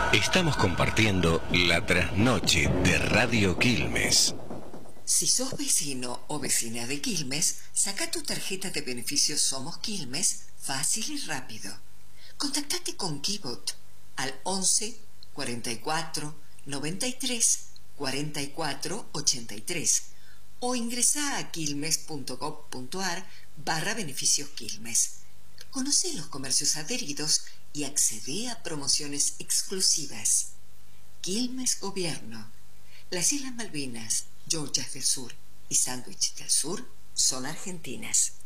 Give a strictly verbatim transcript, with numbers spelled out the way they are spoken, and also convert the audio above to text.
Estamos compartiendo la trasnoche de Radio Quilmes. Si sos vecino o vecina de Quilmes, saca tu tarjeta de beneficios Somos Quilmes fácil y rápido. Contactate con Kibot al once, cuarenta y cuatro, noventa y tres, cuarenta y cuatro, ochenta y tres o ingresa a quilmes.gov.ar barra beneficios Quilmes. Conoce los comercios adheridos y accede a promociones exclusivas. Quilmes Gobierno. Las Islas Malvinas, Georgias del Sur y Sándwich del Sur son argentinas.